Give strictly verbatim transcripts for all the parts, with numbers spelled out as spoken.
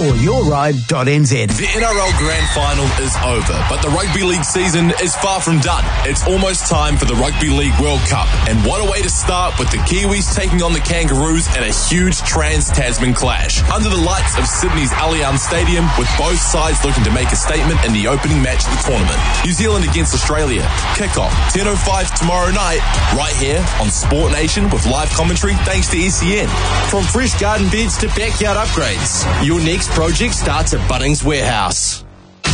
for your ride dot n z. The N R L Grand Final is over, but the Rugby League season is far from done. It's almost time for the Rugby League World Cup, and what a way to start with the Kiwis taking on the Kangaroos in a huge Trans-Tasman clash. Under the lights of Sydney's Allianz Stadium, with both sides looking to make a statement in the opening match of the tournament. New Zealand against Australia. Kickoff ten oh five tomorrow night, right here on Sport Nation with live commentary thanks to S E N. From fresh garden beds to backyard upgrades, your next project starts at Bunnings Warehouse.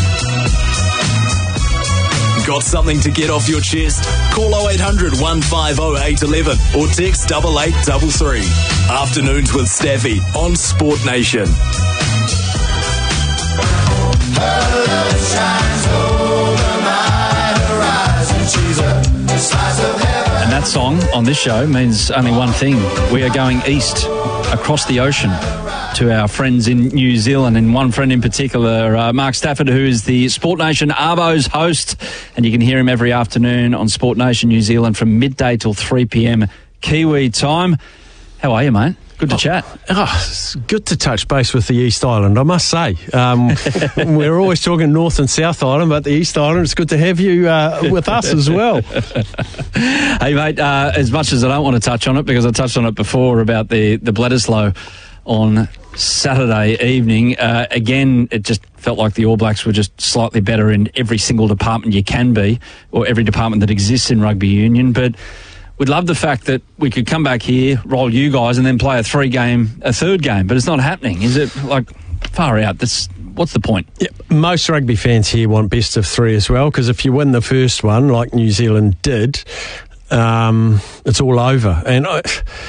Got something to get off your chest? Call oh eight hundred, one five oh, eight one one or text double eight double three. Afternoons with Staffy on Sport Nation. Her love shines over my horizon. She's a slice of heaven. And that song on this show means only one thing. We are going east, across the ocean, to our friends in New Zealand, and one friend in particular, uh, Mark Stafford, who is the Sport Nation Arvos host, and you can hear him every afternoon on Sport Nation New Zealand from midday till three p.m. Kiwi time. How are you, mate? Good to oh, chat. Oh, it's good to touch base with the East Island, I must say. Um, we're always talking North and South Island, but the East Island, it's good to have you uh, with us as well. Hey, mate, uh, as much as I don't want to touch on it, because I touched on it before about the, the Bledisloe on Saturday evening, uh, again, it just felt like the All Blacks were just slightly better in every single department you can be, or every department that exists in rugby union, but we'd love the fact that we could come back here, roll you guys, and then play a three-game, a third game. But it's not happening, is it? Like, far out. That's, what's the point? Yeah, most rugby fans here want best of three as well, because if you win the first one, like New Zealand did, um, it's all over. And I,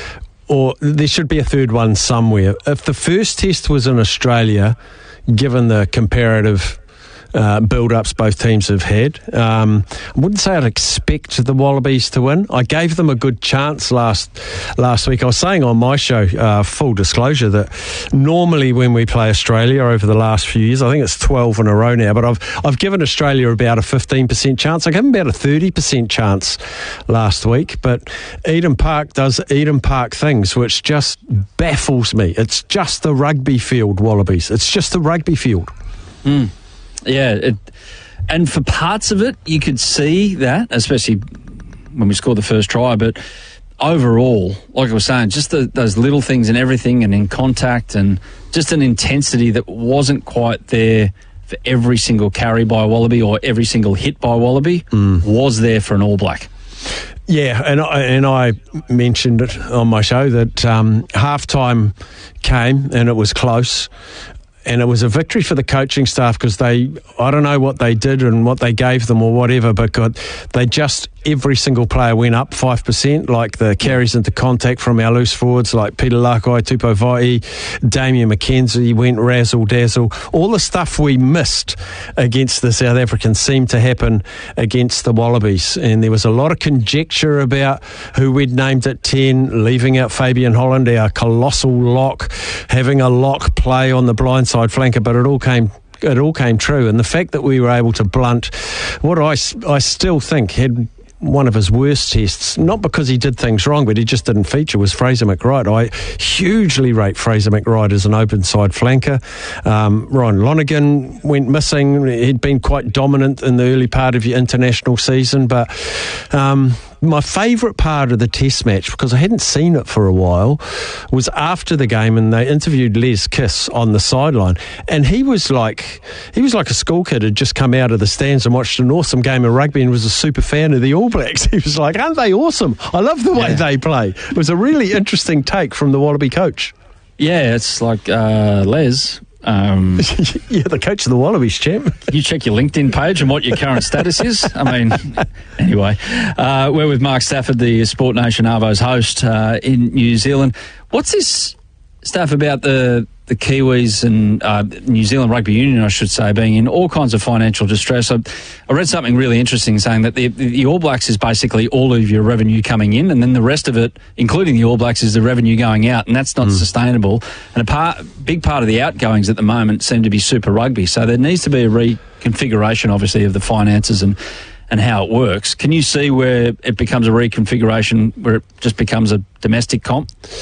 or there should be a third one somewhere. If the first test was in Australia, given the comparative Uh, build-ups both teams have had. Um, I wouldn't say I'd expect the Wallabies to win. I gave them a good chance last last week. I was saying on my show, uh, full disclosure, that normally when we play Australia over the last few years, I think it's twelve in a row now, but I've I've given Australia about a fifteen percent chance. I gave them about a thirty percent chance last week, but Eden Park does Eden Park things which just baffles me. It's just the rugby field, Wallabies. It's just the rugby field. Mm. Yeah, it, and for parts of it, you could see that, especially when we scored the first try. But overall, like I was saying, just the, those little things and everything, and in contact, and just an intensity that wasn't quite there for every single carry by Wallaby or every single hit by Wallaby, mm. was there for an All Black. Yeah, and I, and I mentioned it on my show that um, halftime came and it was close. And it was a victory for the coaching staff because they, I don't know what they did and what they gave them or whatever, but God, they just, every single player went up five percent, like the carries into contact from our loose forwards, like Peter Lakai, Tupou Vai'i, Damian McKenzie went razzle-dazzle. All the stuff we missed against the South Africans seemed to happen against the Wallabies. And there was a lot of conjecture about who we'd named at ten, leaving out Fabian Holland, our colossal lock, having a lock play on the blind side flanker, but it all came it all came true. And the fact that we were able to blunt what I, I still think had one of his worst tests, not because he did things wrong, but he just didn't feature, was Fraser McWright. I hugely rate Fraser McWright as an open side flanker. Um, Ryan Lonergan went missing. He'd been quite dominant in the early part of your international season, but um, my favourite part of the test match, because I hadn't seen it for a while, was after the game, and they interviewed Les Kiss on the sideline, and he was like he was like a school kid who'd just come out of the stands and watched an awesome game of rugby and was a super fan of the All Blacks. He was like, aren't they awesome? I love the way yeah. they play. It was a really interesting take from the Wallaby coach. Yeah, it's like uh, Les. Um, yeah, the coach of the Wallabies, champ. You check your LinkedIn page and what your current status is. I mean, anyway, uh, we're with Mark Stafford, the Sport Nation Arvos host uh, in New Zealand. What's this stuff about the the Kiwis and uh, New Zealand Rugby Union, I should say, being in all kinds of financial distress? I, I read something really interesting saying that the, the All Blacks is basically all of your revenue coming in, and then the rest of it, including the All Blacks, is the revenue going out, and that's not mm. sustainable. And a part, big part of the outgoings at the moment seem to be Super Rugby, so there needs to be a reconfiguration, obviously, of the finances and and how it works. Can you see where it becomes a reconfiguration, where it just becomes a domestic comp?